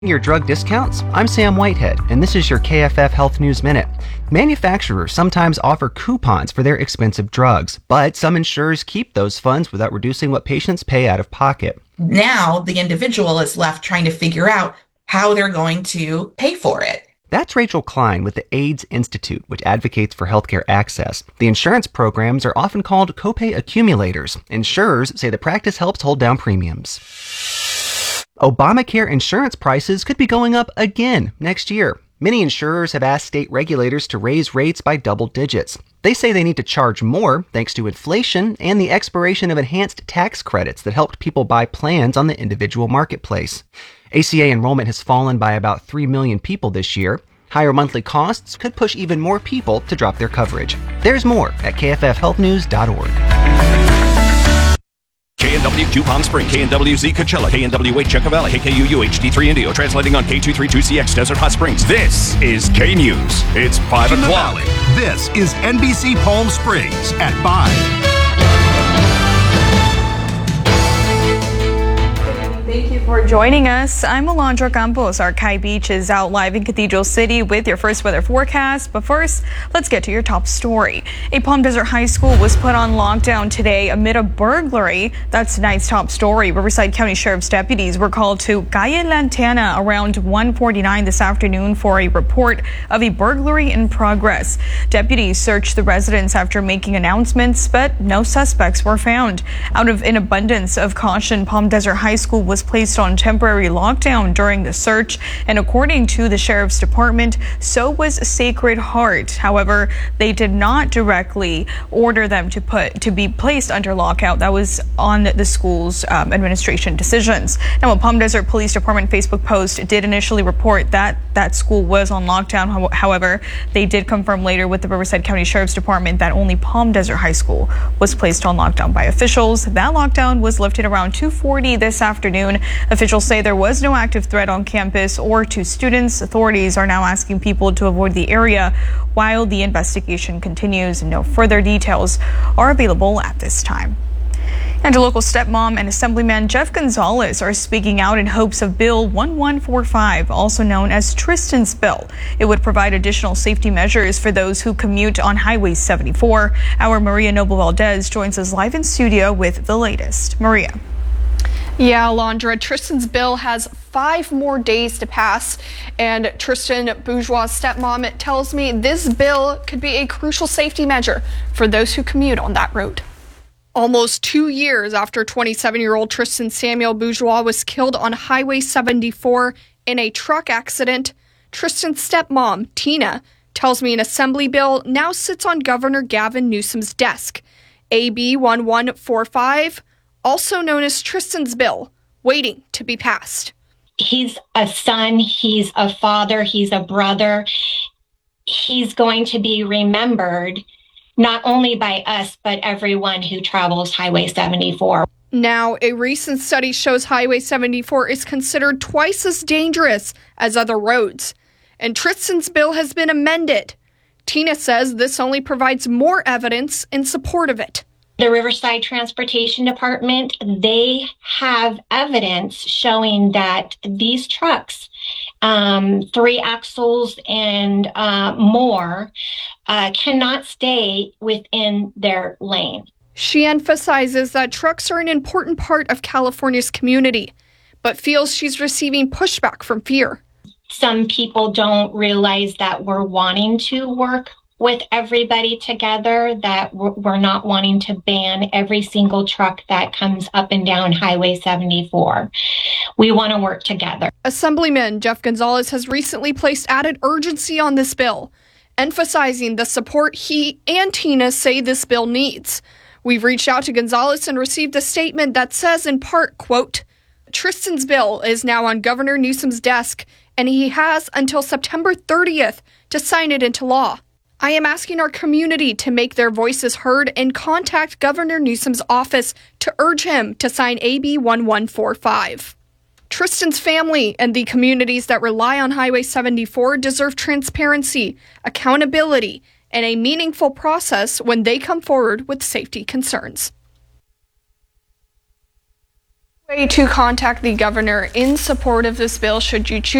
Your drug discounts? I'm Sam Whitehead, and this is your KFF Health News Minute. Manufacturers sometimes offer coupons for their expensive drugs, but some insurers keep those funds without reducing what patients pay out of pocket. Now, the individual is left trying to figure out how they're going to pay for it. That's Rachel Klein with the AIDS Institute, which advocates for healthcare access. The insurance programs are often called copay accumulators. Insurers say the practice helps hold down premiums. Obamacare insurance prices could be going up again next year. Many insurers have asked state regulators to raise rates by double digits. They say they need to charge more thanks to inflation and the expiration of enhanced tax credits that helped people buy plans on the individual marketplace. ACA enrollment has fallen by about 3 million people this year. Higher monthly costs could push even more people to drop their coverage. There's more at kffhealthnews.org. KNW2 Palm Spring, KNWZ Coachella, KNWH Yucca Valley, KKUU HD3 Indio, translating on K232CX Desert Hot Springs. This is K News. It's 5 o'clock. This is NBC Palm Springs at 5. Thank you for joining us. I'm Alondra Campos. Our Kai Beach is out live in Cathedral City with your first weather forecast. But first, let's get to your top story. A Palm Desert High School was put on lockdown today amid a burglary. That's tonight's top story. Riverside County Sheriff's deputies were called to Calle Lantana around 1:49 this afternoon for a report of a burglary in progress. Deputies searched the residence after making announcements, but no suspects were found. Out of an abundance of caution, Palm Desert High School was placed on temporary lockdown during the search, and according to the Sheriff's Department, so was Sacred Heart. However, they did not directly order them to be placed under lockout. That was on the school's administration decisions. Now, a Palm Desert Police Department Facebook post did initially report that that school was on lockdown. However, they did confirm later with the Riverside County Sheriff's Department that only Palm Desert High School was placed on lockdown by officials. That lockdown was lifted around 2:40 this afternoon. Officials say there was no active threat on campus or to students. Authorities are now asking people to avoid the area while the investigation continues. No further details are available at this time. And a local stepmom and Assemblyman Jeff Gonzalez are speaking out in hopes of Bill 1145, also known as Tristan's Bill. It would provide additional safety measures for those who commute on Highway 74. Our Maria Noble Valdez joins us live in studio with the latest. Maria. Yeah, Alondra, Tristan's bill has 5 more days to pass, and Tristan Bourgeois' stepmom tells me this bill could be a crucial safety measure for those who commute on that road. Almost 2 years after 27-year-old Tristan Samuel Bourgeois was killed on Highway 74 in a truck accident, Tristan's stepmom, Tina, tells me an assembly bill now sits on Governor Gavin Newsom's desk. AB 1145, also known as Tristan's Bill, waiting to be passed. He's a son, he's a father, he's a brother. He's going to be remembered not only by us, but everyone who travels Highway 74. Now, a recent study shows Highway 74 is considered twice as dangerous as other roads, and Tristan's bill has been amended. Tina says this only provides more evidence in support of it. The Riverside Transportation Department, they have evidence showing that these trucks, 3 axles and more, cannot stay within their lane. She emphasizes that trucks are an important part of California's community, but feels she's receiving pushback from fear. Some people don't realize that we're wanting to work with everybody together, that we're not wanting to ban every single truck that comes up and down Highway 74. We want to work together. Assemblyman Jeff Gonzalez has recently placed added urgency on this bill, emphasizing the support he and Tina say this bill needs. We've reached out to Gonzalez and received a statement that says in part, quote, Tristan's bill is now on Governor Newsom's desk, and he has until September 30th to sign it into law. I am asking our community to make their voices heard and contact Governor Newsom's office to urge him to sign AB 1145. Tristan's family and the communities that rely on Highway 74 deserve transparency, accountability, and a meaningful process when they come forward with safety concerns. Way to contact the governor in support of this bill should you choose